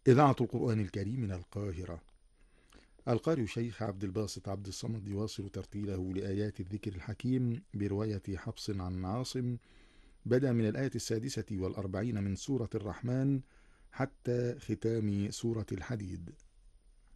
إذاعة القرآن الكريم من القاهرة. القارئ شيخ عبد الباسط عبد الصمد يواصل ترتيله لآيات الذكر الحكيم برواية حفص عن عاصم، بدأ من الآية 46 من سورة الرحمن حتى ختام سورة الحديد.